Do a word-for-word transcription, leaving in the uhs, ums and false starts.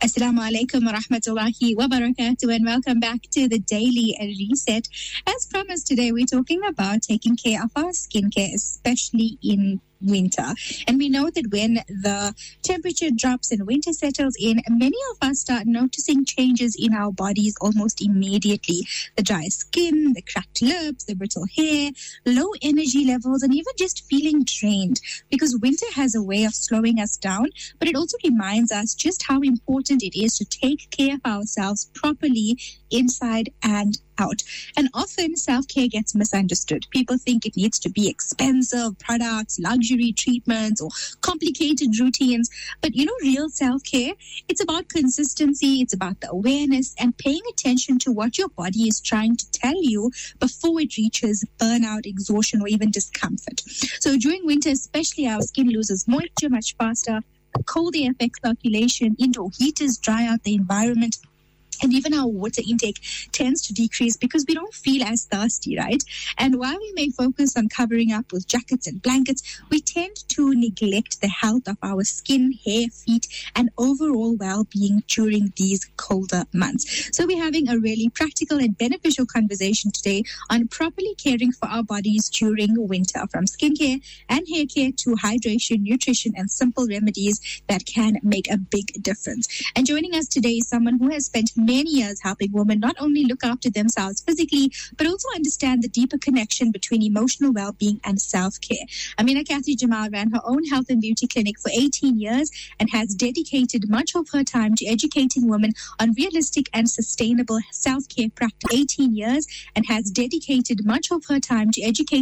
Assalamu alaikum wa rahmatullahi wa barakatuh, and welcome back to the Daily Reset. As promised, today we're talking about taking care of our skincare, especially in winter. And we know that when the temperature drops and winter settles in, many of us start noticing changes in our bodies almost immediately. The dry skin, the cracked lips, the brittle hair, low energy levels, and even just feeling drained. Because winter has a way of slowing us down, but it also reminds us just how important it is to take care of ourselves properly inside and out. And often self-care gets misunderstood. People think it needs to be expensive products, luxury treatments, or complicated routines. But you know, real self-care, it's about consistency, it's about the awareness and paying attention to what your body is trying to tell you before it reaches burnout, exhaustion, or even discomfort. So during winter, especially, our skin loses moisture much faster. Cold air affects circulation, indoor heaters dry out the environment, and even our water intake tends to decrease because we don't feel as thirsty, right? And while we may focus on covering up with jackets and blankets, we tend to neglect the health of our skin, hair, feet, and overall well-being during these colder months. So we're having a really practical and beneficial conversation today on properly caring for our bodies during winter, from skincare and hair care to hydration, nutrition, and simple remedies that can make a big difference. And joining us today is someone who has spent many years helping women not only look after themselves physically, but also understand the deeper connection between emotional well-being and self-care. Amina Kathy Jamal ran her own health and beauty clinic for eighteen years and has dedicated much of her time to educating women on realistic and sustainable self-care practice. eighteen years and has dedicated much of her time to educate